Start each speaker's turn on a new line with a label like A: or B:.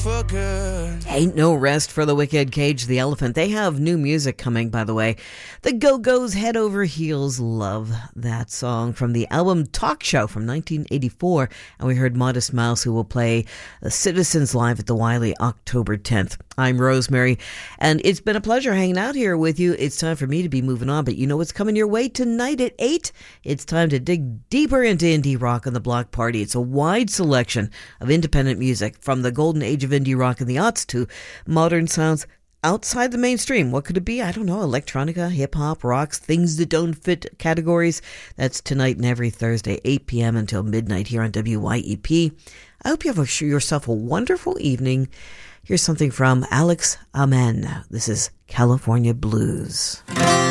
A: for good.
B: Ain't no rest for the wicked. Cage the Elephant. They have new music coming, by the way. The Go-Go's Head Over Heels. Love that song from the album Talk Show from 1984. And we heard Modest Mouse, who will play the Citizens Live at the Wiley October 10th. I'm Rosemary, and it's been a pleasure hanging out here with you. It's time for me to be moving on, but you know what's coming your way tonight at 8? It's time to dig deeper into indie rock on the Block Party. It's a wide selection of independent music, from the golden age of indie rock in the aughts to modern sounds outside the mainstream. What could it be? I don't know. Electronica, hip-hop, rocks, things that don't fit categories. That's tonight and every Thursday, 8 p.m. until midnight here on WYEP. I hope you have yourself a wonderful evening. Here's something from Alex Amen. This is California Blues.